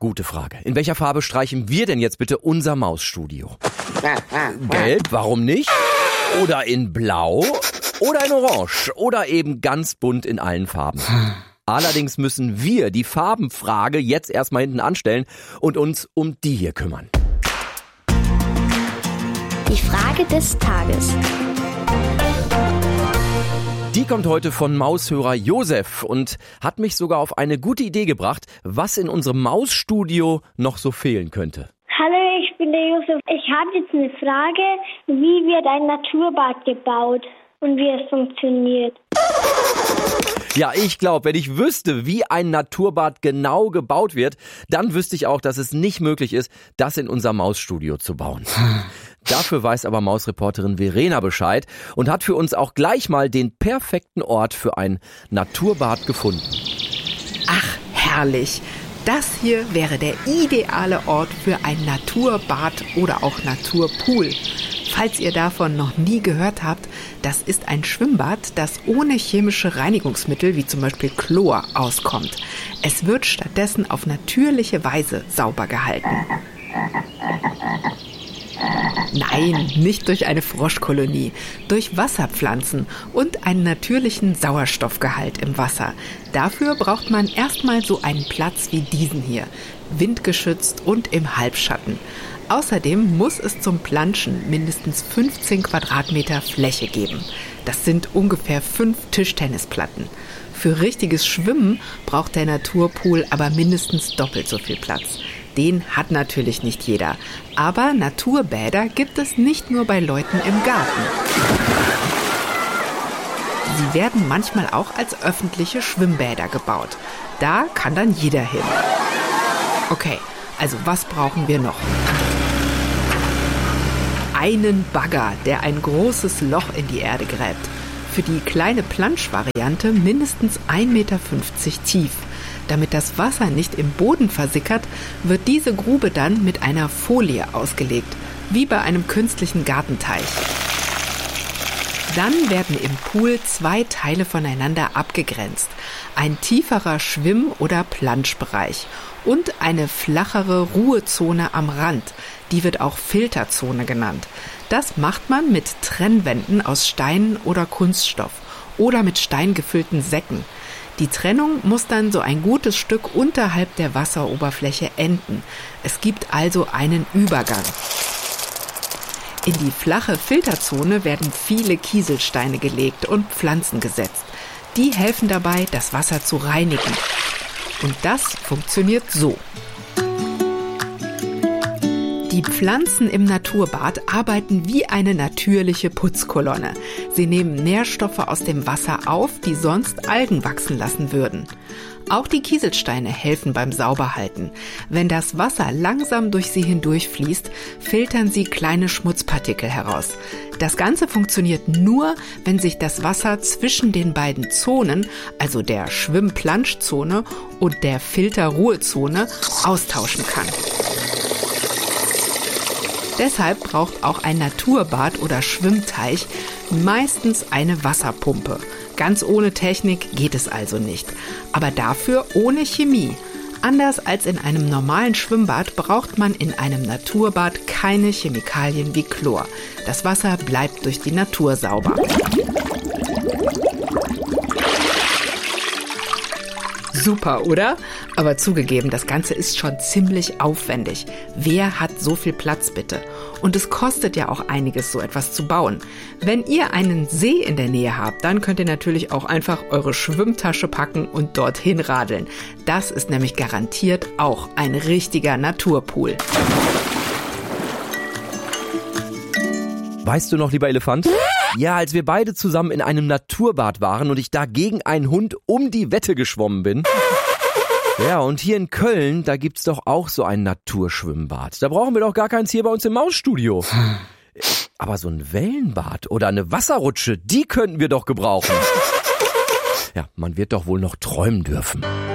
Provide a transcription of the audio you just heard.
Gute Frage. In welcher Farbe streichen wir denn jetzt bitte unser Mausstudio? Gelb, warum nicht? Oder in Blau? Oder in Orange? Oder eben ganz bunt in allen Farben? Allerdings müssen wir die Farbenfrage jetzt erstmal hinten anstellen und uns um die hier kümmern. Die Frage des Tages. Die kommt heute von Maushörer Josef und hat mich sogar auf eine gute Idee gebracht, was in unserem Mausstudio noch so fehlen könnte. Hallo, ich bin der Josef. Ich habe jetzt eine Frage, wie wird ein Naturbad gebaut und wie es funktioniert? Ja, ich glaube, wenn ich wüsste, wie ein Naturbad genau gebaut wird, dann wüsste ich auch, dass es nicht möglich ist, das in unser Mausstudio zu bauen. Dafür weiß aber Mausreporterin Verena Bescheid und hat für uns auch gleich mal den perfekten Ort für ein Naturbad gefunden. Ach, herrlich. Das hier wäre der ideale Ort für ein Naturbad oder auch Naturpool. Falls ihr davon noch nie gehört habt, das ist ein Schwimmbad, das ohne chemische Reinigungsmittel wie zum Beispiel Chlor auskommt. Es wird stattdessen auf natürliche Weise sauber gehalten. Nein, nicht durch eine Froschkolonie, durch Wasserpflanzen und einen natürlichen Sauerstoffgehalt im Wasser. Dafür braucht man erstmal so einen Platz wie diesen hier, windgeschützt und im Halbschatten. Außerdem muss es zum Planschen mindestens 15 Quadratmeter Fläche geben. Das sind ungefähr 5 Tischtennisplatten. Für richtiges Schwimmen braucht der Naturpool aber mindestens doppelt so viel Platz. Den hat natürlich nicht jeder. Aber Naturbäder gibt es nicht nur bei Leuten im Garten. Sie werden manchmal auch als öffentliche Schwimmbäder gebaut. Da kann dann jeder hin. Okay, also was brauchen wir noch? Einen Bagger, der ein großes Loch in die Erde gräbt. Für die kleine Planschvariante mindestens 1,50 Meter tief. Damit das Wasser nicht im Boden versickert, wird diese Grube dann mit einer Folie ausgelegt, wie bei einem künstlichen Gartenteich. Dann werden im Pool 2 Teile voneinander abgegrenzt. Ein tieferer Schwimm- oder Planschbereich und eine flachere Ruhezone am Rand. Die wird auch Filterzone genannt. Das macht man mit Trennwänden aus Steinen oder Kunststoff oder mit steingefüllten Säcken. Die Trennung muss dann so ein gutes Stück unterhalb der Wasseroberfläche enden. Es gibt also einen Übergang. In die flache Filterzone werden viele Kieselsteine gelegt und Pflanzen gesetzt. Die helfen dabei, das Wasser zu reinigen. Und das funktioniert so. Die Pflanzen im Naturbad arbeiten wie eine natürliche Putzkolonne. Sie nehmen Nährstoffe aus dem Wasser auf, die sonst Algen wachsen lassen würden. Auch die Kieselsteine helfen beim Sauberhalten. Wenn das Wasser langsam durch sie hindurchfließt, filtern sie kleine Schmutzpartikel heraus. Das Ganze funktioniert nur, wenn sich das Wasser zwischen den beiden Zonen, also der Schwimm-Planschzone und der Filter-Ruhezone, austauschen kann. Deshalb braucht auch ein Naturbad oder Schwimmteich meistens eine Wasserpumpe. Ganz ohne Technik geht es also nicht. Aber dafür ohne Chemie. Anders als in einem normalen Schwimmbad braucht man in einem Naturbad keine Chemikalien wie Chlor. Das Wasser bleibt durch die Natur sauber. Super, oder? Aber zugegeben, das Ganze ist schon ziemlich aufwendig. Wer hat so viel Platz bitte? Und es kostet ja auch einiges, so etwas zu bauen. Wenn ihr einen See in der Nähe habt, dann könnt ihr natürlich auch einfach eure Schwimmtasche packen und dorthin radeln. Das ist nämlich garantiert auch ein richtiger Naturpool. Weißt du noch, lieber Elefant? Ja, als wir beide zusammen in einem Naturbad waren und ich da gegen einen Hund um die Wette geschwommen bin. Ja, und hier in Köln, da gibt's doch auch so ein Naturschwimmbad. Da brauchen wir doch gar keins hier bei uns im Mausstudio. Aber so ein Wellenbad oder eine Wasserrutsche, die könnten wir doch gebrauchen. Ja, man wird doch wohl noch träumen dürfen.